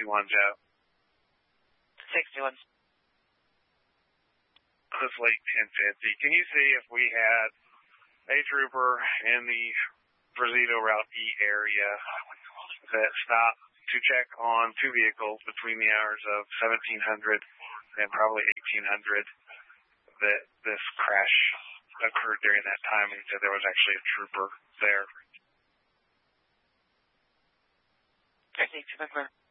61, Joe. 61. It's late 10:50. Can you see if we had a trooper in the Brazito Route E area that stopped to check on two vehicles between the hours of 1700 and probably 1800 that this crash occurred during that time, and said there was actually a trooper there? I think